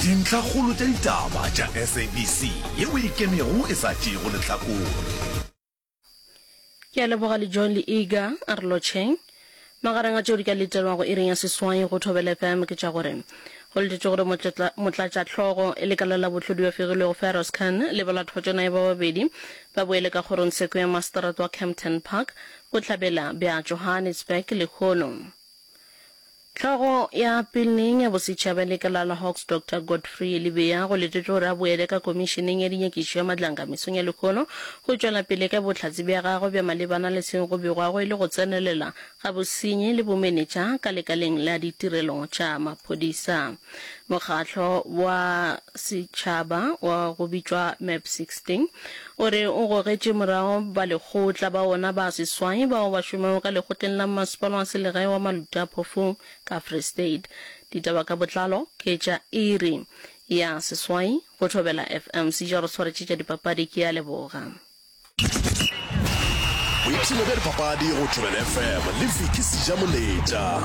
dintlha kgolo tša ditaba tša SABC yeo e kemego e sa tšego lehlakore. Ke a leboga le John le Iga a re lotšheng magareng a tšeo di ka letelwago e reng ya seswai go Thobela FM ke tša gore go letšwe gore motlatšatlhogo e lekala la bohlodi ba fegilwego Feroz Khan le balathotswana e ba babedi ba boele ka kgorongtsheko ya Masterate wa Kempton Park go tlhabela bja Johannesburg le Lekgono. Tlhogo ya pileng ya bosetšhaba lekala la Hawks Dr. Godfrey Lebeya go letšwe gore a boele ka komisheneng ya dinyakišo ya madlanka mesong ya Lekgono go tšwela pele ka botlhatsi bja gagwe bja malebana le seng go begwago e le go tsenelela ga bosenyi le bomenetša ka lekaleng la ditirelo tša maphodisa. Mokgatlo wa setšhaba wa go bitšwa MAP 16 o re o gogetše morago ba lekgotla ba ona ba seswai bao ba šomago ka lekgotleng la masepala wa selegae wa Maluta a Phofung ka Free State. Ditaba ka botlalo ke tša iri ya seswai go Thobela FM se jaro tshwaretše tša dipapadi ke a leboga. O ipsene bja dipapadi go Thobela FM le Viki Sejamoletša.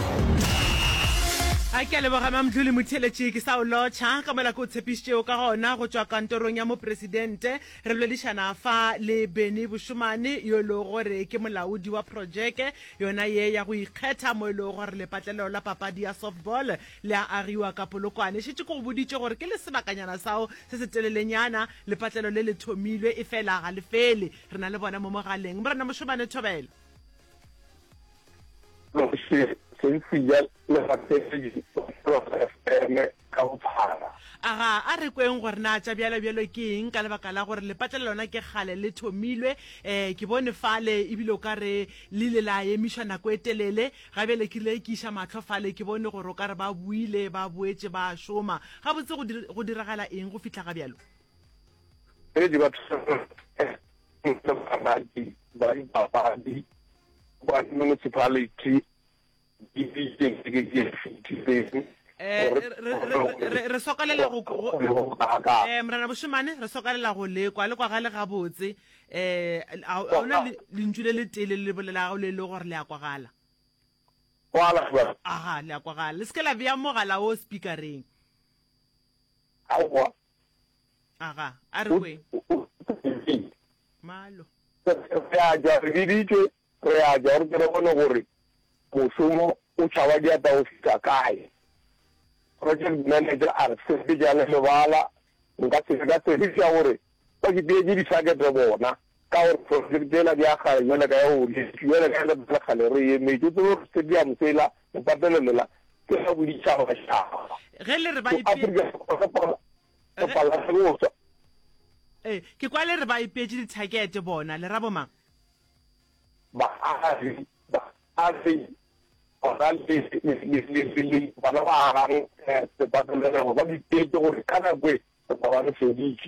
A ke a leboga mamdluli motheletše ke sa o lotšha ka mola ko tshepišitšeo ka gona go tšwa kantorong ya mopresidente re boledišana fa le Beni Bushumane yo le gore ke molaodi wa projeke yona ye ya go ikgetha mo le gore lepatlelo la papadi ya softball le a agiwa ka Polokwane. Šitše ko go boditše gore ke le sebakanyana sao se se telelenyana lepatlelo le le thomilwe e fela ga le fele re na le bona mo mogaleng mo rena Moshumane Thobela. Aga a re kweng gore na tša bjalo ke eng ka lebaka la gore lepatlelo lona ke gale le thomilwe ke bone fale ebile o ka re le ile la emišwa nako e telele gabe le ke le iša matlho fale ke bone gore o ka re ba buile ba boetše ba šoma ga botse go diragala eng go fitlha ga bjalo municipality re sokalela go mrana Bushumane re sokalela go lekwa le kwa gale ga botse a ona lentšu le le tele le bolela go le gore le a kwagala aha le a kwagala le se la bea mogala o speakereng aga a re kwe malo re a ja gore ke re bone gore mošomo o tšhaba diata o fitlha kae project manager a re sefe jale lebala nka tsefiša gore ba keteetse disakete bona ka gore project ela di agale jale ka ya jale ka lebalagale re emetse tse gore stadium sela lepatelelela ke ga boditšhabašhaba ge le re ke kwa le re ba ipeetse dithakete bona le ra bomang baagi ona le bana ba agang sepatelelego ba ditetse gore ka nakwe ba ba re feditše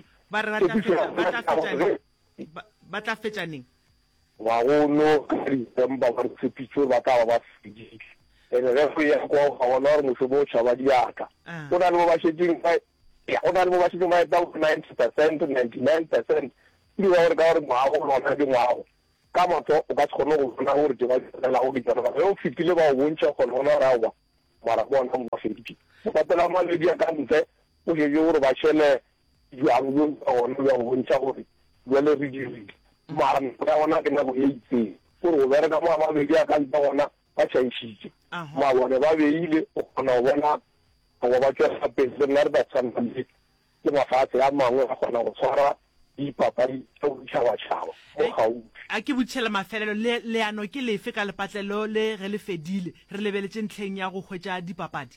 ba tla fetšaneng wa gono ka December ba re tshepitše ba tla ba feditše ene ge go ya kwa ga bona gore mošomo o tšhaba diaka go na le mo ba šetšeng ba eta 90%, 99% le ba gore ka gore ngwago lona ke ngwago ka motho o ka se kgone go bona gore ke ba lela go ditaba ge o fitile ba o bontšha kgone gona rawa mara bona mo ba feditše o patela maledi ya ka ntle o šetse gore ba šhele jang gona bja go bontšha gore jale re dirile mara ya gona ke nako e itseng gore go bereka mo a mabedi ya ka ntle gona ba tšhaišitše mabone ba beile o kgona go bona go ba tšwela pele le nna re ba tshwanale ke mafatshe a mangwe a kgona go tshwara dipapadi tša boditšhabatšhaba mo gaufi a ke botšhela mafelelo leano ke lefe ka lepatlelo le ge le fedile re lebeletše ntlheng ya go hwetša dipapadi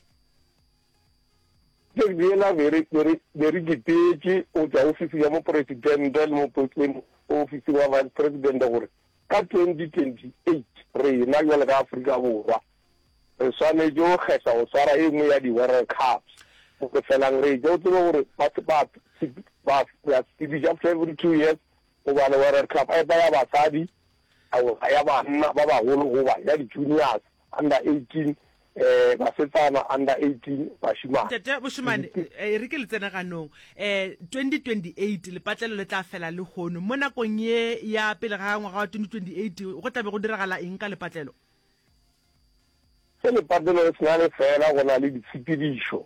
ela bere dipetse o tša ofisi ya mopresidente le ofisi wa vice president gore ka 2028 rena jale ka Afrika Borwa re swanetše go kgetha go swara e nngwe ya di-World Cups go felang re tša o tsebe gore ba sepedisa every 2 years go ba le World Cup a ya basadi a ya banna ba bagolo go ba ya di-juniors under 18 basetsana under 18 bashimane tete Bushumane re ke le tsena ganong 2028 lepatlelo le tla fela le gono mo nakong ye ya pele ga ngwaga wa 2028 go tlabe go diragala eng ka lepatlelo se lepatlelo le sena le fela go na le ditshepedišo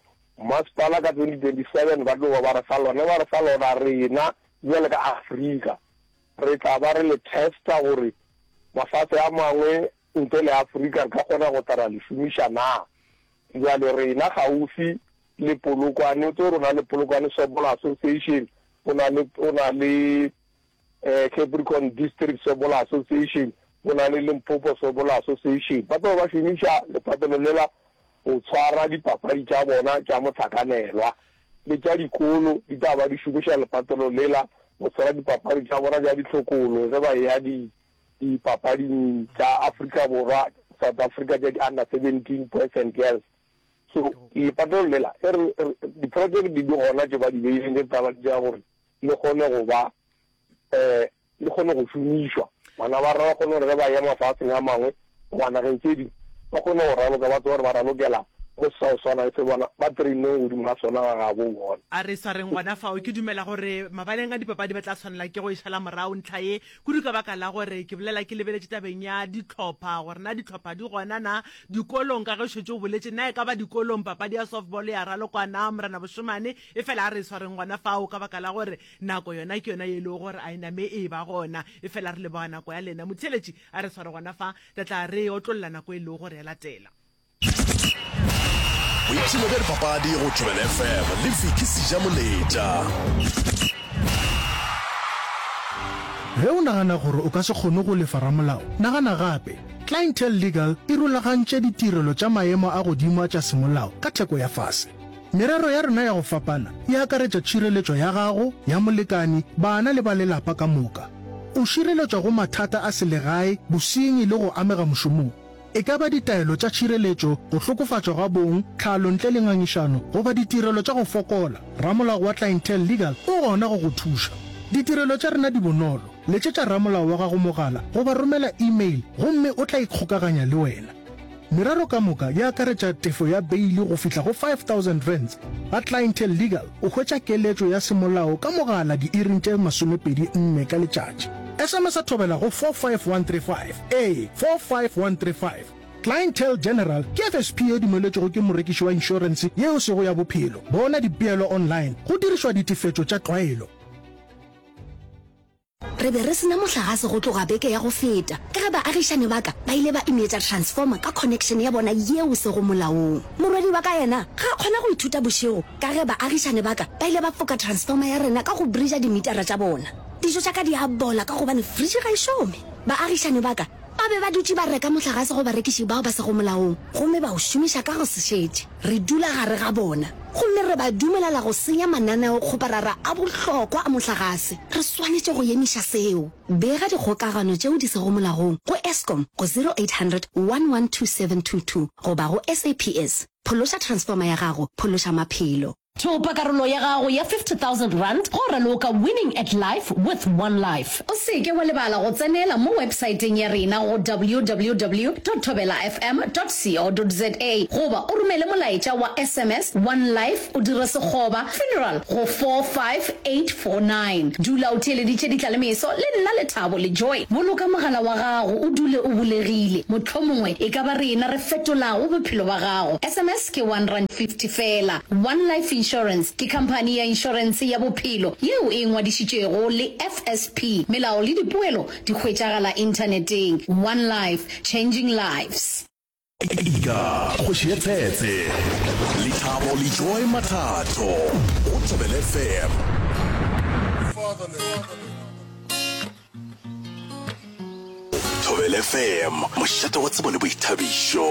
masepala ka 2027 ba tlo ba re sa lona rena jwale ka Africa re tla ba re le testa gore mafatshe a mangwe ntle le Africa ka kgona go tara le shumisha na jwale rena gaufi le Polokwane o rona le Polokwane Softball Association ona le Capricorn District Softball Association bona le Limpopo Softball Association ba tlo ba finisha le patelela o tshwara dipapadi tša bona tša motlhakanelwa le tša dikolo di taba di šomiša lepatelo lela o tshwara dipapadi tša bona tša ditlhokolo ge ba ya dipapading tša Africa Borwa South Africa tša di-under 17 boys and girls so lepatelo lela di-project di gona tše ba di beileng tše taba tša gore le kgone go ba le kgone go šomišwa bana ba rra ba kgone gore ge ba ya mafatsheng a mangwe ngwanageng tše di ba kgone go raloka batho gore ba ralokela go swana se bona ba trainne godimo ga sona ga bo bona a re sa reng ngwana fao ke dumela gore mabaleng a dipapadi ba tla tshwanela ke go išhala morago ntlha ye kudu ka baka la gore ke bolela ke lebeletse tabeng ya ditlhopha gore na ditlhopha di gona na dikolong ka ge šetse o boletse na e ka ba dikolong papadi ya softball ya ralokwana morena bošomane e fela a re swa reng ngwana fao ka baka la gore nako yona ke yona ye le gore a iname e ba gona e fela re le ba nako ya lena motheletši a re sware ngwana fa tla re otlolola nako e le gore ya latela boipshino bja dipapadi go Thobela FM le Viki Sejamoleta. ge o nagana gore o ka se kgone go lefa ramolao nagana gape Clientele Legal e rulagantše ditirelo tša maemo a godimo tša semolao ka theko ya fase. Merero ya rena ya go fapana e akaretša tšhireletšo ya gago ya molekani bana le ba lelapa ka moka. O šireletšwa go mathata a selegae bosenyi le go amega mošomong. E ka ba ditaelo tša tšhireletšo go hlokofatšwa ga bong tlhalo ntle le ngangišano goba ditirelo tša go fokola. Ramolao wa Clientele Legal o gona go go thuša. Ditirelo tša rena di bonolo letšetša ramolao wa gago mogala goba romela email gomme o tla ikgokaganya le wena. Merero ka moka ya akaretša tefo ya beili go fihla go 5,000 rands. Ba Clientele Legal o hwetša keletšo ya semolao ka mogala di-iring tše 24 ka letšatši. SMS a thobela go 45135 45135. Clientele General ke FSP e dumeletšego ke morekiši wa insurance yeo sego ya bophelo. Bona dipeelo online go dirišwa ditefetšo tša tlwaelo. Re be re sena mohlagase go tloga beke ya go feta ka ge baagišane ba ka ba ile ba imetša transformer ka connection ya bona yeo se go molaong. Morwedi wa ka yena ga a kgona go ithuta bošego ka ge baagišane ba ka ba ile ba foka transformer ya rena ka go bridja dimetara tša bona. Dijo tša ka di a bola ka gobane fridge ga e šome. Baagišane ba ka ba be ba dutse ba reka mohlagase go barekiši bao ba se go molaong gomme ba o šomiša ka go sešetše. Re dula gare ga bona gomme re ba dumelela go senya mananeo kgoparara a bohlokwa a mohlagase. Re swanetše go emiša seo. Bega dikgokagano tšeo di sego molaong go Eskom go 0800 112722 goba go SAPS. Phološa transformer ya gago, phološa maphelo. Thopa karolo ya gago ya 50,000 rand go raloka winning at life with One Life. O seke wa lebala go tsenela mo websaeteng ya rena go www.thobelafm.co.za goba o romele molaetša wa SMS One Life o dire sekgoba funeral go 45849. Dula o theeleditše ditlalemeso le nna Lethabo le Joy. Boloka mogala wa gago o dule o bulegile. Mohlomongwe e ka ba rena re fetolago bophelo ba gago. SMS ke 150 fela. One Life Insurance ke company ya insurance ya bophelo yeo e ngwadišitšego le FSP. Melao le dipoelo di hwetšagala interneteng. One Life, changing lives. Ika kgoši ya tshetse Lethabo le Joy Mathato go Thobela FM. Thobela FM mošate wa tsebo le boithabišo.